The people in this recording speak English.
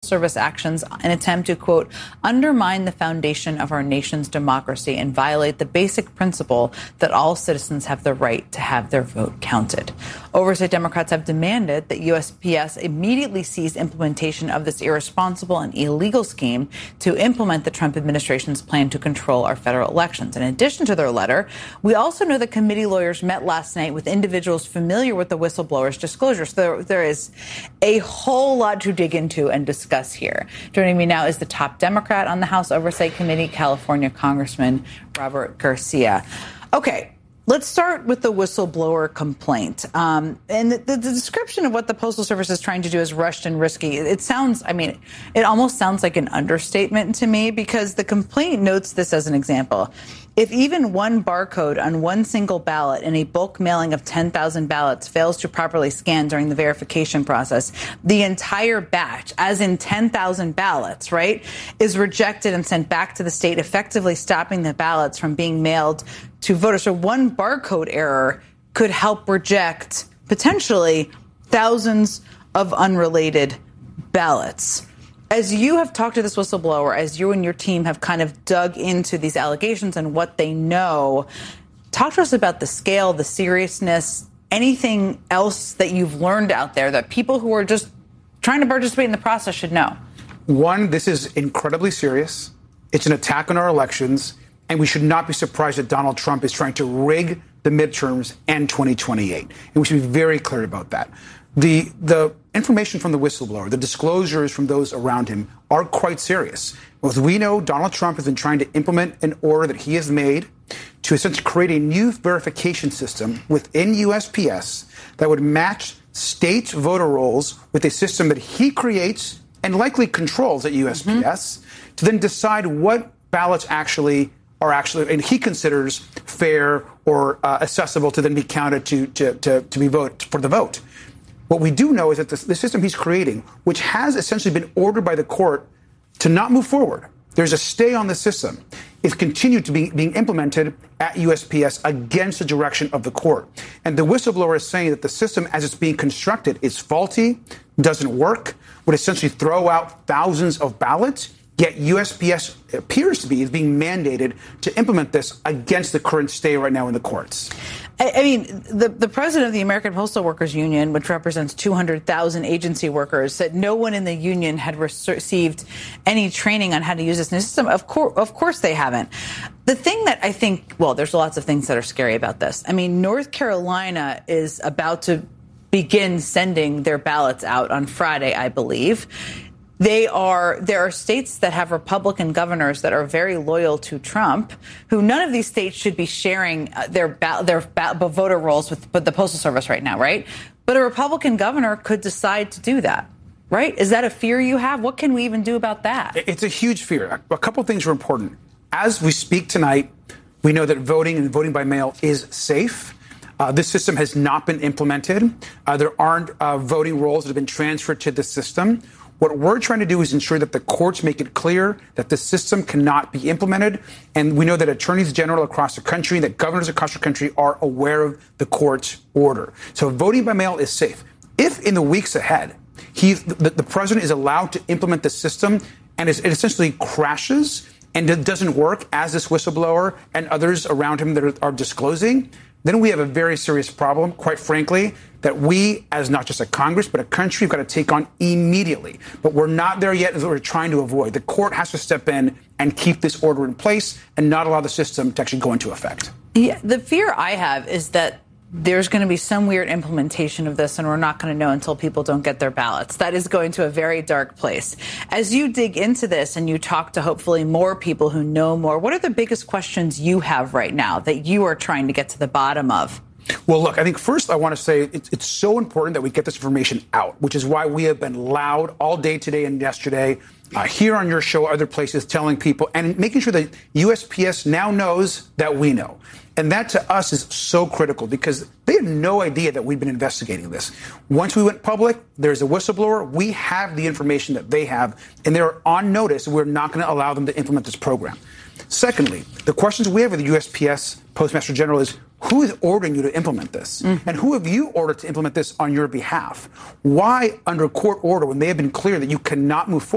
Service actions an attempt to, quote, undermine the foundation of our nation's democracy and violate the basic principle that all citizens have the right to have their vote counted. Oversight Democrats have demanded that USPS immediately cease implementation of this irresponsible and illegal scheme to implement the Trump administration's plan to control our federal elections. In addition to their letter, we also know that committee lawyers met last night with individuals familiar with the whistleblowers' disclosures. So there is a whole lot to dig into and discuss here. Joining me now is the top Democrat on the House Oversight Committee, California Congressman Robert Garcia. Okay. Let's start with the whistleblower complaint. And the description of what the Postal Service is trying to do is rushed and risky. It almost sounds like an understatement to me, because the complaint notes this as an example. If even one barcode on one single ballot in a bulk mailing of 10,000 ballots fails to properly scan during the verification process, the entire batch, as in 10,000 ballots, right, is rejected and sent back to the state, effectively stopping the ballots from being mailed to voters. So one barcode error could help reject potentially thousands of unrelated ballots. As you have talked to this whistleblower, as you and your team have kind of dug into these allegations and what they know, talk to us about the scale, the seriousness, anything else that you've learned out there that people who are just trying to participate in the process should know. One, this is incredibly serious. It's an attack on our elections, and we should not be surprised that Donald Trump is trying to rig the midterms and 2028. And we should be very clear about that. The information from the whistleblower, the disclosures from those around him are quite serious. As we know, Donald Trump has been trying to implement an order that he has made to essentially create a new verification system within USPS that would match state voter rolls with a system that he creates and likely controls at USPS to then decide what ballots and he considers fair or accessible to then be counted to be vote for the vote. What we do know is that the system he's creating, which has essentially been ordered by the court to not move forward, there's a stay on the system, is continued to be being implemented at USPS against the direction of the court. And the whistleblower is saying that the system as it's being constructed is faulty, doesn't work, would essentially throw out thousands of ballots. Yet USPS appears to be being mandated to implement this against the current stay right now in the courts. I mean, the president of the American Postal Workers Union, which represents 200,000 agency workers, said no one in the union had received any training on how to use this new system. Of course they haven't. The thing that I think, well, there's lots of things that are scary about this. I mean, North Carolina is about to begin sending their ballots out on Friday, I believe. There are states that have Republican governors that are very loyal to Trump, who none of these states should be sharing their voter rolls with the Postal Service right now, right? But a Republican governor could decide to do that, right? Is that a fear you have? What can we even do about that? It's a huge fear. A couple of things are important. As we speak tonight, we know that voting and voting by mail is safe. This system has not been implemented. There aren't voting rolls that have been transferred to the system. What we're trying to do is ensure that the courts make it clear that the system cannot be implemented. And we know that attorneys general across the country, that governors across the country are aware of the court's order. So voting by mail is safe. If in the weeks ahead, the president is allowed to implement the system and it essentially crashes and it doesn't work as this whistleblower and others around him that are disclosing, then we have a very serious problem, quite frankly, that we, as not just a Congress, but a country, have got to take on immediately. But we're not there yet, as we're trying to avoid. The court has to step in and keep this order in place and not allow the system to actually go into effect. Yeah, the fear I have is that there's going to be some weird implementation of this, and we're not going to know until people don't get their ballots. That is going to a very dark place. As you dig into this and you talk to hopefully more people who know more, what are the biggest questions you have right now that you are trying to get to the bottom of? Well, look, I think first I want to say it's so important that we get this information out, which is why we have been loud all day today and yesterday, here on your show, other places, telling people and making sure that USPS now knows that we know. And that to us is so critical because they had no idea that we've been investigating this. Once we went public, there's a whistleblower. We have the information that they have, and they're on notice. We're not going to allow them to implement this program. Secondly, the questions we have with the USPS Postmaster General is, who is ordering you to implement this? And who have you ordered to implement this on your behalf? Why, under court order, when they have been clear that you cannot move forward?